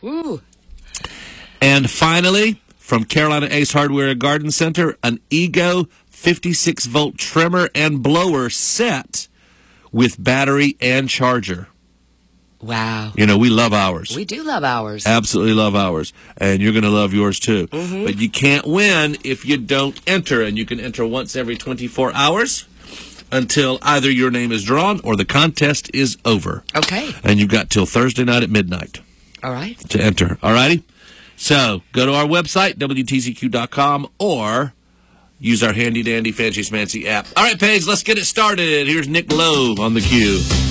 Ooh. And finally, from Carolina Ace Hardware and Garden Center, an Ego 56-volt trimmer and blower set with battery and charger. Wow. You know, we love ours. We do love ours. Absolutely love ours. And you're going to love yours, too. But you can't win if you don't enter. And you can enter once every 24 hours until either your name is drawn or the contest is over. Okay. And you've got till Thursday night at midnight. All right. To enter. All righty? So, go to our website, WTCQ.com, or use our handy-dandy fancy-smancy app. All right, Paige, let's get it started. Here's Nick Lowe on the cue.